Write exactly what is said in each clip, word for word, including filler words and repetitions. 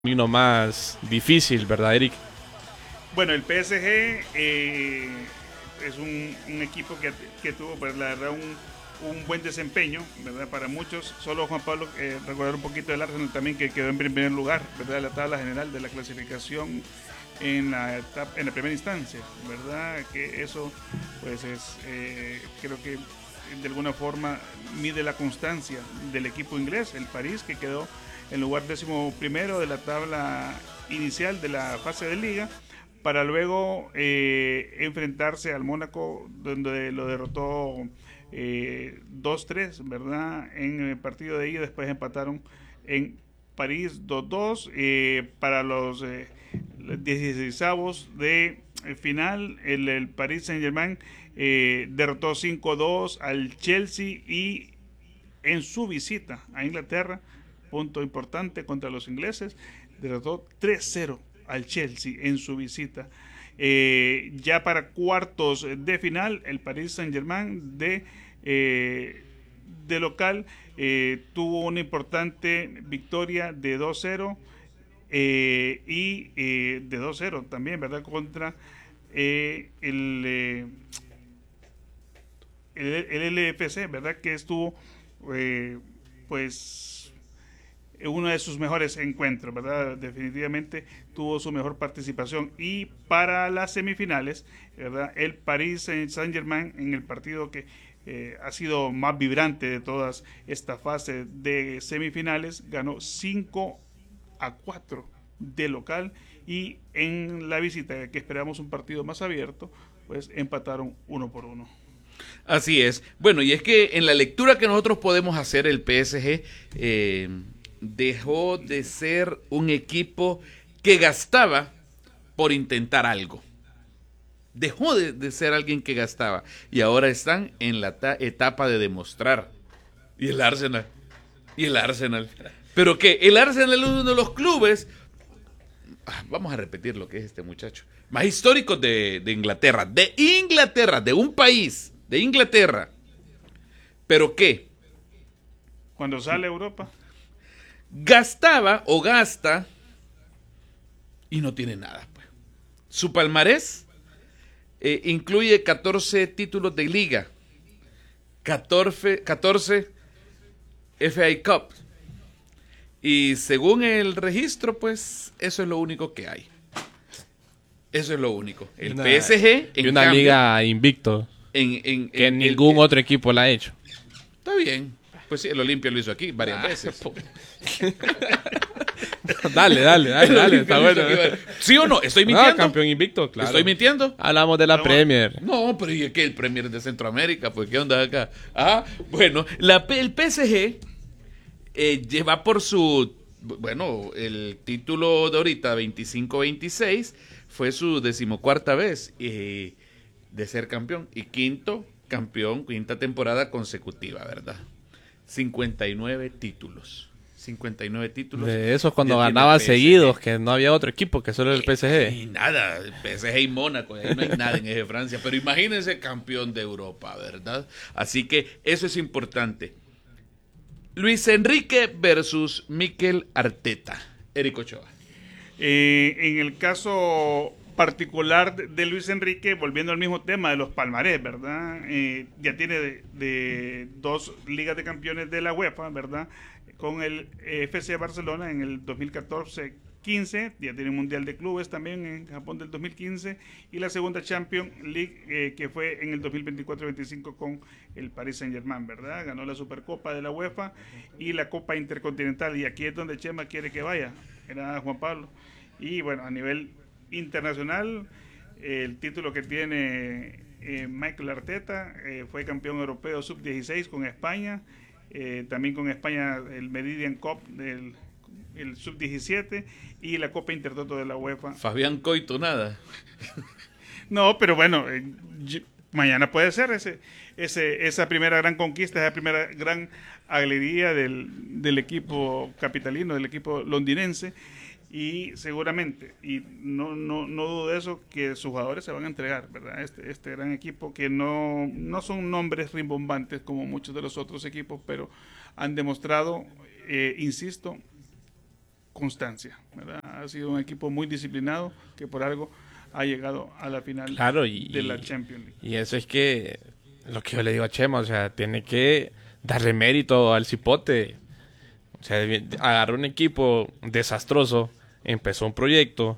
camino más difícil, ¿verdad, Eric? Bueno, el P S G eh, es un, un equipo que, que tuvo, pues la verdad, un, un buen desempeño, ¿verdad? Para muchos, solo Juan Pablo, eh, recordar un poquito del Arsenal también, que quedó en primer lugar, ¿verdad? De la tabla general de la clasificación en la, etapa, en la primera instancia, ¿verdad? Que eso, pues es, eh, creo que de alguna forma mide la constancia del equipo inglés, el París, que quedó en lugar décimo primero de la tabla inicial de la fase de liga, para luego eh, enfrentarse al Mónaco, donde lo derrotó eh, dos tres, ¿verdad? En el partido de ida, después empataron en París dos dos. Eh, para los eh, dieciseisavos de final, el, el Paris Saint-Germain eh, derrotó cinco dos al Chelsea, y en su visita a Inglaterra, punto importante contra los ingleses, derrotó tres cero al Chelsea en su visita. Eh, ya para cuartos de final, el Paris Saint-Germain de, eh, de local eh, tuvo una importante victoria de dos cero eh, y eh, de dos cero también, ¿verdad? Contra eh, el, eh, el, el L F C, ¿verdad? Que estuvo eh, pues uno de sus mejores encuentros, ¿verdad? Definitivamente tuvo su mejor participación. Y para las semifinales, ¿verdad? El Paris Saint-Germain, en el partido que eh, ha sido más vibrante de todas esta fase de semifinales, ganó cinco a cuatro de local, y en la visita, que esperamos un partido más abierto, pues empataron uno por uno. Así es. Bueno, y es que en la lectura que nosotros podemos hacer, el P S G eh, dejó de ser un equipo que gastaba por intentar algo. Dejó de, de ser alguien que gastaba. Y ahora están en la etapa de demostrar. Y el Arsenal. Y el Arsenal. ¿Pero qué? El Arsenal es uno de los clubes, ah, vamos a repetir lo que es este muchacho, más históricos de, de Inglaterra. De Inglaterra, de un país. De Inglaterra. ¿Pero qué? Cuando sale a Europa. Gastaba o gasta y no tiene nada, pues. Su palmarés eh, incluye catorce títulos de liga, catorce, catorce F A Cup. Y según el registro, pues eso es lo único que hay. Eso es lo único. El una, P S G y una cambio, liga invicto. En, en, que en, ningún el, otro equipo la ha hecho. Está bien. Pues sí, el Olimpia lo hizo aquí varias ah, veces. dale, dale, dale, dale. Está bueno. ¿Sí o no? ¿Estoy mintiendo? No, campeón invicto, claro. ¿Estoy mintiendo? Hablamos de la no, Premier. No, pero ¿y qué? El Premier de Centroamérica. Pues, ¿qué onda acá? Ah, bueno, la, el P S G eh, lleva por su... Bueno, el título de ahorita, veinticinco veintiséis, fue su decimocuarta vez eh, de ser campeón. Y quinto campeón, quinta temporada consecutiva, ¿verdad? cincuenta y nueve títulos. cincuenta y nueve títulos. De esos cuando ganaba seguidos, que no había otro equipo, que solo el P S G. Y nada, el P S G y Mónaco, ahí no hay nada en ese Francia. Pero imagínense campeón de Europa, ¿verdad? Así que eso es importante. Luis Enrique versus Mikel Arteta. Eric Ochoa. Eh, en el caso particular de Luis Enrique, volviendo al mismo tema de los palmarés, ¿verdad? Eh, ya tiene de, de dos ligas de campeones de la UEFA, ¿verdad? Con el F C Barcelona en el dos mil catorce quince, ya tiene un Mundial de Clubes también en Japón del dos mil quince, y la segunda Champions League eh, que fue en el dos mil veinticuatro veinticinco con el Paris Saint-Germain, ¿verdad? Ganó la Supercopa de la UEFA y la Copa Intercontinental, y aquí es donde Chema quiere que vaya, era Juan Pablo. Y bueno, a nivel internacional, eh, el título que tiene eh, Mikel Arteta, eh, fue campeón europeo sub dieciséis con España, eh, también con España el Meridian Cup del el sub diecisiete y la Copa Intertoto de la UEFA. Fabián Coito, nada. No, pero bueno, eh, mañana puede ser ese, ese, esa primera gran conquista, esa primera gran alegría del, del equipo capitalino, del equipo londinense. Y seguramente, y no, no, no dudo de eso, que sus jugadores se van a entregar, ¿verdad? Este, este gran equipo, que no, no son nombres rimbombantes como muchos de los otros equipos, pero han demostrado, eh, insisto, constancia, ¿verdad? Ha sido un equipo muy disciplinado que por algo ha llegado a la final claro, y, de la Champions League. Y eso es que lo que yo le digo a Chema, o sea, tiene que darle mérito al cipote. O sea, agarró un equipo desastroso, empezó un proyecto,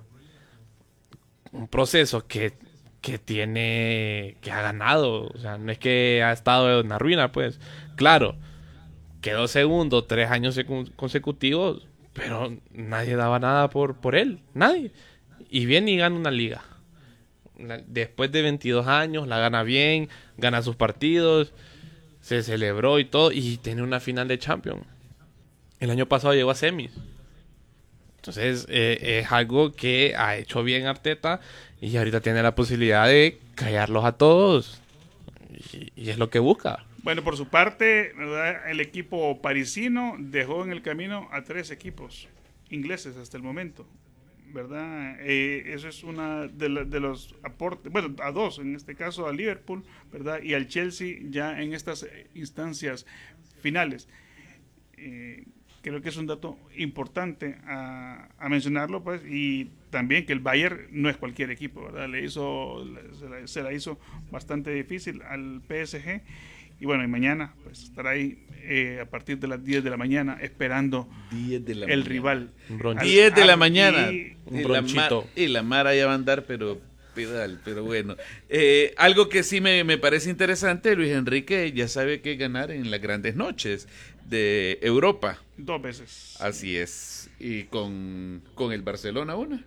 un proceso que, que tiene, que ha ganado. O sea, no es que ha estado en la ruina, pues. Claro, quedó segundo tres años consecutivos, pero nadie daba nada por, por él, nadie. Y viene y gana una liga. Después de veintidós años, la gana bien, gana sus partidos, se celebró y todo, y tiene una final de Champions. El año pasado llegó a semis. Entonces, eh, es algo que ha hecho bien Arteta, y ahorita tiene la posibilidad de callarlos a todos. Y, y es lo que busca. Bueno, por su parte, ¿verdad? El equipo parisino dejó en el camino a tres equipos ingleses hasta el momento, ¿verdad? Eh, eso es una de, la, de los aportes, bueno, a dos, en este caso a Liverpool, ¿verdad? Y al Chelsea ya en estas instancias finales. Eh, creo que es un dato importante a, a mencionarlo, pues, y también que el Bayern no es cualquier equipo, ¿verdad? Le hizo, se la, se la hizo bastante difícil al P S G. Y bueno, y mañana pues estará ahí eh, a partir de las diez de la mañana esperando diez de la el mañana. rival. diez de la mañana. Y, un y bronchito. La mar, y la Mara ya va a andar, pero pedal, pero bueno. Eh, algo que sí me, me parece interesante, Luis Enrique ya sabe que ganar en las grandes noches de Europa. Dos veces. Así es. Y con, con el Barcelona una.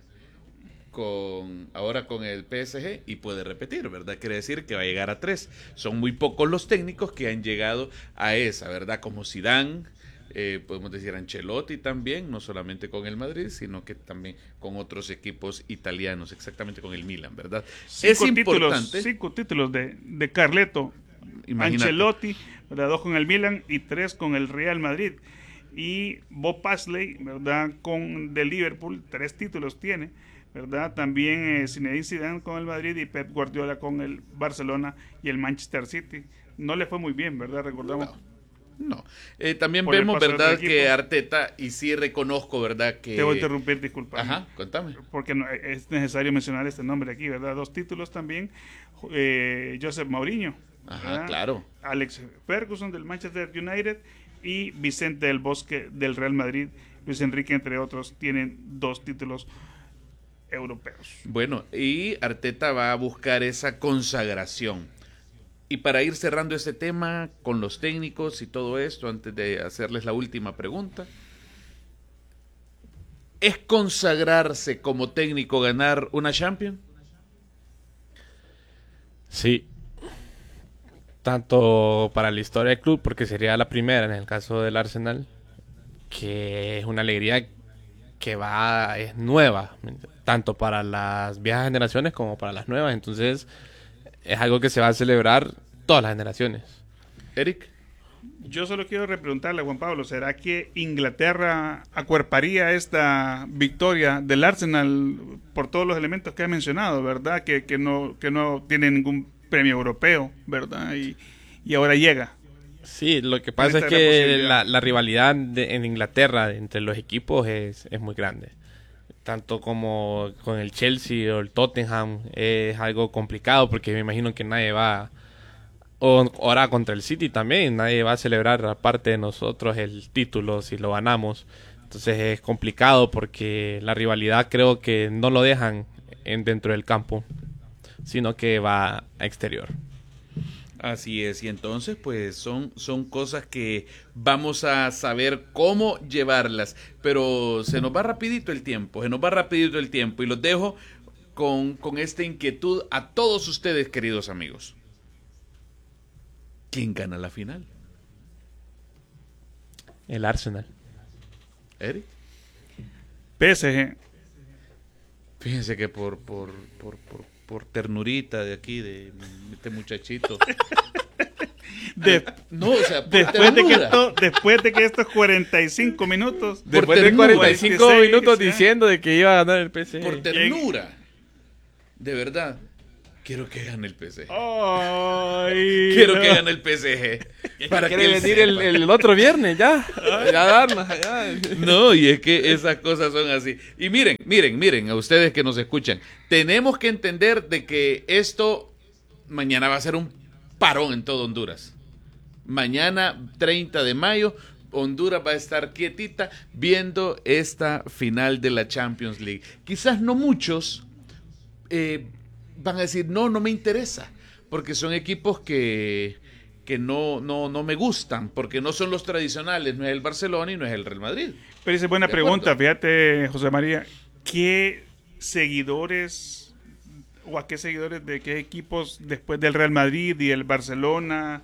Con, ahora con el P S G y puede repetir, ¿verdad? Quiere decir que va a llegar a tres. Son muy pocos los técnicos que han llegado a esa, ¿verdad? Como Zidane, eh, podemos decir Ancelotti también, no solamente con el Madrid, sino que también con otros equipos italianos, exactamente con el Milan, ¿verdad? Cinco es importante. Títulos, cinco títulos de, de Carleto, Imagínate. Ancelotti, ¿verdad? Dos con el Milan y tres con el Real Madrid. Y Bob Paisley, ¿verdad? Con de Liverpool, tres títulos tiene, ¿verdad? También eh, Zinedine Zidane con el Madrid y Pep Guardiola con el Barcelona y el Manchester City. No le fue muy bien, ¿verdad? Recordamos. No, no. Eh, también Por el vemos, paso de ¿verdad? otro Que equipo. Arteta, y sí reconozco, ¿verdad? Que... Te voy a interrumpir, disculpa. Ajá, contame. Porque no, es necesario mencionar este nombre aquí, ¿verdad? Dos títulos también. Eh, Josep Mourinho. Ajá, ¿verdad? claro. Alex Ferguson del Manchester United y Vicente del Bosque del Real Madrid. Luis Enrique, entre otros, tienen dos títulos europeos. Bueno, y Arteta va a buscar esa consagración. Y para ir cerrando este tema con los técnicos y todo esto, antes de hacerles la última pregunta, ¿es consagrarse como técnico ganar una Champions? Sí. Tanto para la historia del club, porque sería la primera en el caso del Arsenal, que es una alegría que va, es nueva, tanto para las viejas generaciones como para las nuevas. Entonces, es algo que se va a celebrar todas las generaciones. Eric. Yo solo quiero repreguntarle a Juan Pablo, ¿será que Inglaterra acuerparía esta victoria del Arsenal por todos los elementos que ha mencionado, verdad? Que, que, no, que no tiene ningún premio europeo, ¿verdad? Y, y ahora llega. Sí, lo que pasa es Esta es la que posibilidad. la, la rivalidad de, en Inglaterra entre los equipos es, es muy grande. Tanto como con el Chelsea o el Tottenham es algo complicado, porque me imagino que nadie va, o ahora contra el City también, nadie va a celebrar aparte de nosotros el título si lo ganamos. Entonces es complicado porque la rivalidad creo que no lo dejan en, dentro del campo, sino que va a exterior. Así es, y entonces pues son, son cosas que vamos a saber cómo llevarlas, pero se nos va rapidito el tiempo, se nos va rapidito el tiempo y los dejo con, con esta inquietud a todos ustedes, queridos amigos. ¿Quién gana la final? El Arsenal. ¿Eric? P S G. Fíjense que por, por, por, por, por ternurita de aquí, de este muchachito. De, No, o sea, por después, de que ternura. esto, después de que estos cuarenta y cinco minutos... Por Después de ternura. cuarenta y cinco cuarenta y seis, minutos ¿eh? diciendo de que iba a ganar el P S G. Por ternura. De verdad. Quiero que gane el P S G. Ay, Quiero no. que gane el P S G. Para Quiere que él venir el, sepa. el otro viernes ya. Ya darnos, ya. No, y es que esas cosas son así. Y miren, miren, miren, a ustedes que nos escuchan, tenemos que entender de que esto mañana va a ser un parón en todo Honduras. Mañana, treinta de mayo, Honduras va a estar quietita viendo esta final de la Champions League. Quizás no muchos eh, van a decir, no, no me interesa, porque son equipos que, que no, no, no me gustan, porque no son los tradicionales, no es el Barcelona y no es el Real Madrid. Pero esa es buena De pregunta, acuerdo. fíjate, José María, ¿qué seguidores o a qué seguidores de qué equipos después del Real Madrid y el Barcelona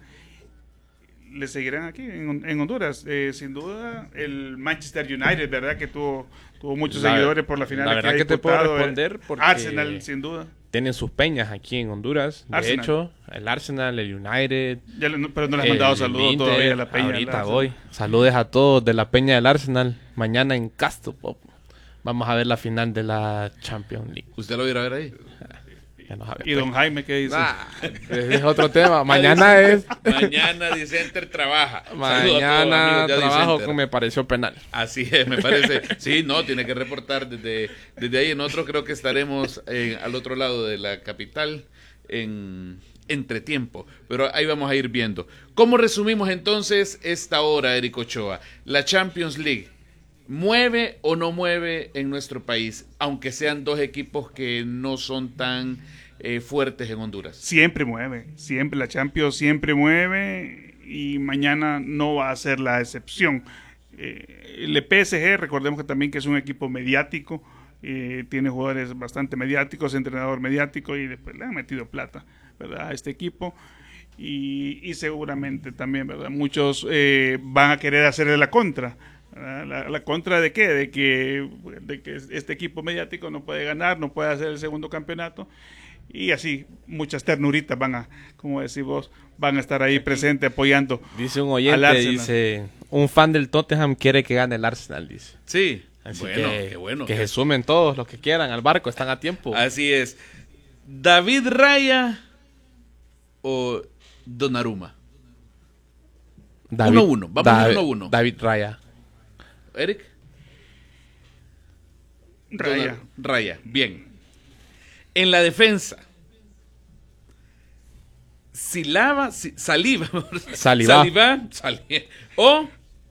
le seguirán aquí en, en Honduras? Eh, sin duda, el Manchester United, ¿verdad? Que tuvo, tuvo muchos La- seguidores por la final. la verdad que te puedo responder porque- Arsenal, sin duda. Tienen sus peñas aquí en Honduras. De Arsenal. hecho, el Arsenal, el United. Ya le- no- pero no les el han mandado saludos Inter, todavía a la peña. del Ahorita Arsenal. voy. Saludes a todos de la peña del Arsenal. Mañana en Castro Pop. Vamos a ver la final de la Champions League. ¿Usted lo irá a ver ahí? Ya no sabe, Y don Jaime, ¿qué dice? Ah, ese es otro tema. Mañana es. mañana Dicenter trabaja. Saludos a todos, Mañana amigos de trabajo Dicenter. con me pareció penal. Así es, me parece. Sí, no, tiene que reportar desde, desde ahí. En otro creo que estaremos eh, al otro lado de la capital en entretiempo. Pero ahí vamos a ir viendo. ¿Cómo resumimos entonces esta hora, Eric Ochoa? La Champions League. ¿Mueve o no mueve en nuestro país? Aunque sean dos equipos que no son tan eh, fuertes en Honduras. Siempre mueve, siempre la Champions siempre mueve y mañana no va a ser la excepción. Eh, el P S G, recordemos que también que es un equipo mediático, eh, tiene jugadores bastante mediáticos, entrenador mediático y después le han metido plata, ¿verdad? A este equipo y, y seguramente también, ¿verdad? Muchos eh, van a querer hacerle la contra. ¿verdad? La, la contra de qué? De que, de que este equipo mediático no puede ganar, no puede hacer el segundo campeonato. Y así, muchas ternuritas van a, como decís vos, van a estar ahí presentes apoyando. Dice un al oyente, Arsenal. dice, un fan del Tottenham quiere que gane el Arsenal, dice. Sí, Así bueno, que, qué bueno. que que- se sumen todos los que quieran al barco, están a tiempo. Así es. ¿David Raya o Donnarumma? uno a uno, vamos David- uno a uno. David Raya. Eric. Raya. Donnar- Raya, bien. En la defensa. Silava, si- Saliva. Saliva. Saliva. Sali- o.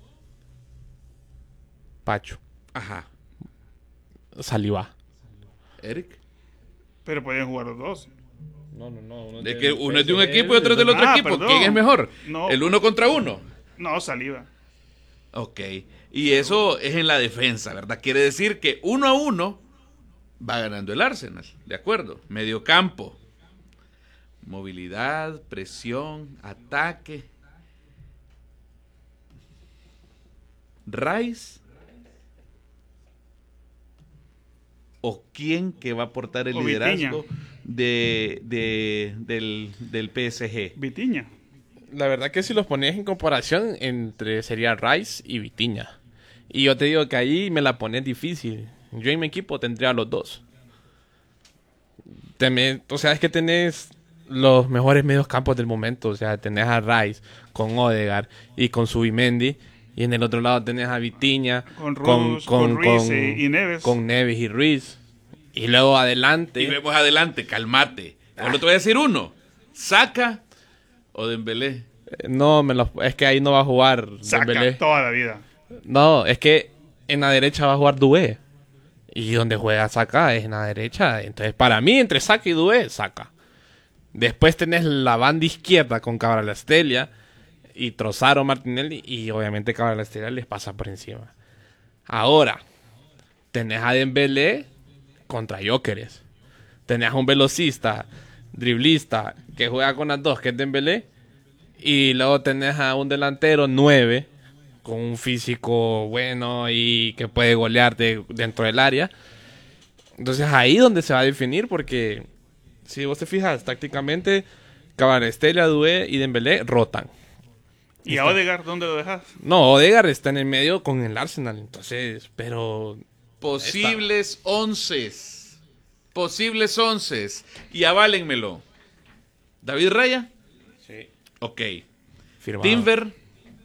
Pacho. Ajá. Saliva. Eric. Pero pueden jugar los dos. No, no, no. Es que uno es de un equipo y otro es del otro Ah, equipo. perdón. ¿Quién es mejor? No. El uno contra uno. No, Saliva. Ok. Y eso es en la defensa, ¿verdad? Quiere decir que uno a uno va ganando el Arsenal. ¿De acuerdo? Medio campo. Movilidad, presión, ataque. Rice. ¿O quién que va a aportar el O liderazgo de, de- del, del P S G? Vitiña. La verdad que si los ponías en comparación entre sería Rice y Vitiña. Y yo te digo que ahí me la pones difícil. Yo en mi equipo tendría a los dos. Teme- o sea, es que tenés los mejores medios campos del momento. O sea, tenés a Rice con Odegaard y con Subimendi. Y en el otro lado tenés a Vitiña Con Rus, con Ruiz y- y Neves. Con Neves y Ruiz. Y luego adelante. Y vemos adelante, calmate. Solo te voy a decir uno. Saca o Dembélé. Eh, No, me los- es que ahí no va a jugar Saca Dembélé. toda la vida. No, es que en la derecha va a jugar Dué. Y donde juega Saka es en la derecha. Entonces, para mí, entre Saka y Dué, Saka. Después tenés la banda izquierda con Cabralestelia y Trossard, Martinelli. Y obviamente Cabralestelia les pasa por encima. Ahora, tenés a Dembélé contra Jóqueres. Tenés a un velocista, driblista, que juega con las dos, que es Dembélé. Y luego tenés a un delantero nueve con un físico bueno y que puede golearte dentro del área. Entonces ahí donde se va a definir, porque si vos te fijas, tácticamente Cabarestella, Dué y Dembélé rotan. ¿Y a Odegaard dónde lo dejas? No, Odegaard está en el medio con el Arsenal, entonces, pero Posibles once posibles once y aválenmelo. David Raya. Sí. Ok. Firmado. Timber.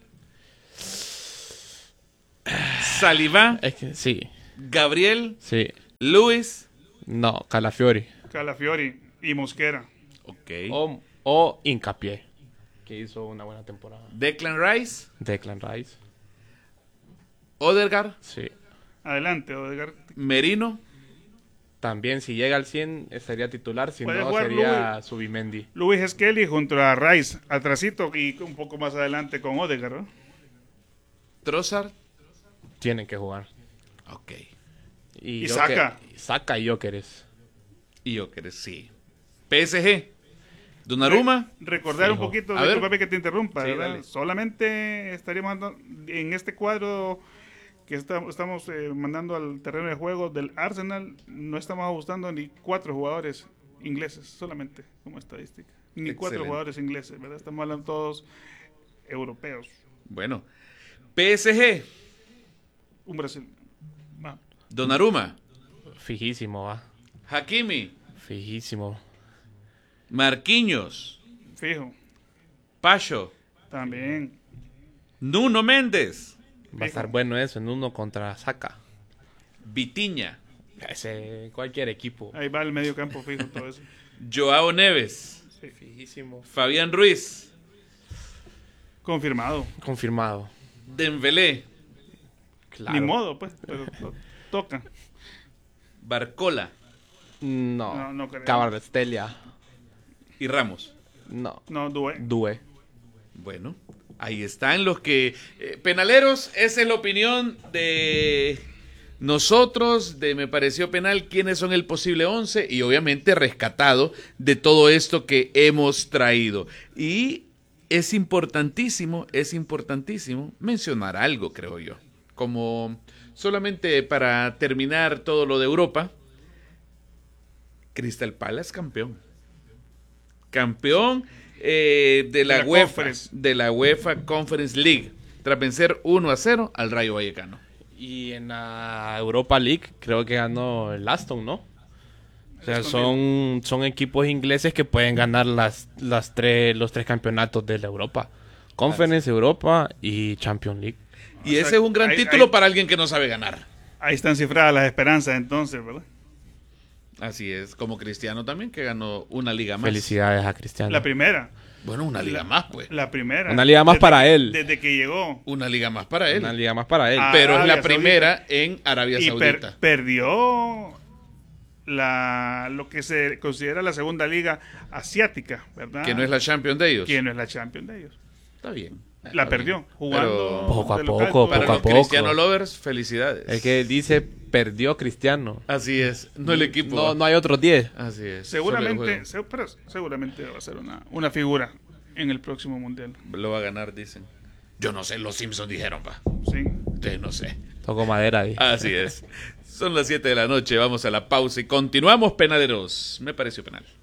Saliba. Es que, sí, Gabriel. sí. Luis. No, Calafiori. Calafiori y Mosquera. Ok. O, o Hincapié, que hizo una buena temporada. Declan Rice. Declan Rice. Odegaard. Sí. Adelante, Odegaard. Merino. También, si llega al cien, estaría titular. Si Puede no, jugar sería Subimendi. Luis Skelly junto a Rice, atrasito y un poco más adelante con Odegaard, ¿no? Trossard. Tienen que jugar. Ok. Y Joker- Saka. Saka y Jokeres. Y yo creo sí. P S G. Donnarumma. Recordar un Fijo. poquito, A ver. discúlpame que te interrumpa, Sí, ¿verdad? dale. Solamente estaríamos dando- en este cuadro que está- estamos eh, mandando al terreno de juego del Arsenal, no estamos ajustando ni cuatro jugadores ingleses, solamente como estadística. Ni cuatro Excelente. jugadores ingleses, ¿verdad? Estamos hablando todos europeos. Bueno. P S G. Un Brasil. Va. Donnarumma. Fijísimo, va. Hakimi. Fijísimo. Marquinhos. Fijo. Pacho. También. Nuno Méndez. Va a estar bueno eso en uno contra Saka. Vitiña. Ese, cualquier equipo. Ahí va el medio campo fijo, todo eso. Joao Neves. Fijísimo. Fabián Ruiz. Confirmado. Confirmado. Dembélé. Claro. Ni modo, pues, pero to- toca. Barcola. No. No, no creo. Cabarestelia. Y Ramos. No. No, Due. Due. Bueno, ahí están los que... eh, penaleros, esa es la opinión de nosotros, de Me Pareció Penal, quiénes son el posible once y obviamente rescatado de todo esto que hemos traído. Y es importantísimo, es importantísimo mencionar algo, creo yo. Como solamente para terminar todo lo de Europa, Crystal Palace campeón. Campeón eh, de la, De la UEFA, Conference. de la UEFA Conference League, tras vencer uno a cero al Rayo Vallecano. Y en la Europa League creo que ganó el Aston, ¿no? O sea, Aston son, son equipos ingleses que pueden ganar las, las tres, los tres campeonatos de la Europa. Conference, Europa y Champions League. Y O ese sea, es un gran ahí- título ahí- para alguien que no sabe ganar. Ahí están cifradas las esperanzas entonces, ¿verdad? Así es, como Cristiano también, que ganó una liga más. Felicidades a Cristiano. La primera. Bueno, una liga La- más, pues. La primera. Una liga más Desde para que- él. Desde que llegó. Una liga más para él. Una liga más para él. Ah, Pero es Arabia la primera en Arabia Y per- Saudita. perdió la lo que se considera la segunda liga asiática, ¿verdad? Que no es la Champions de ellos. Que no es la Champions de ellos. Está bien. La está perdió, bien. jugando Pero Poco a de local, poco, todo para el- poco a los poco. Cristiano Lovers, felicidades. Es que dice perdió Cristiano. Así es, no el equipo. No, no hay otros diez. Así es. Seguramente, solo el se- pero seguramente va a ser una, una figura en el próximo mundial. juego. Lo va a ganar, dicen. Yo no sé, los Simpsons dijeron, pa. Sí. Ustedes no sé. Tocó madera ahí. Así es. Son las siete de la noche, vamos a la pausa y continuamos, penaleros. Me pareció penal.